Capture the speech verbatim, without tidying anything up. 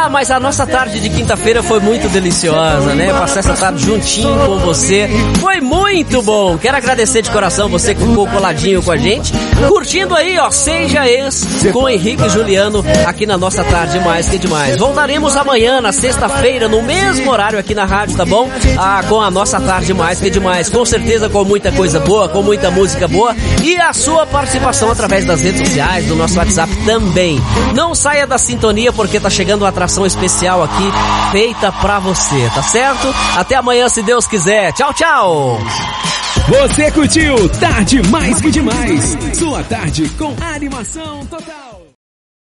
Ah, mas a nossa tarde de quinta-feira foi muito deliciosa, né? Passar essa tarde juntinho com você foi muito bom. Quero agradecer de coração você que ficou coladinho com a gente, curtindo aí, ó, Seja Ex com Henrique e Juliano aqui na nossa tarde mais que demais. Voltaremos amanhã, na sexta-feira, no mesmo horário aqui na rádio, tá bom? Ah, com a nossa tarde mais que demais. Com certeza com muita coisa boa, com muita música boa e a sua participação através das redes sociais, do nosso WhatsApp também. Não saia da sintonia porque tá chegando uma atração especial aqui feita pra você, tá certo? Até amanhã, se Deus quiser. Tchau, tchau! Você curtiu Tarde Mais Que Demais, sua tarde com animação total.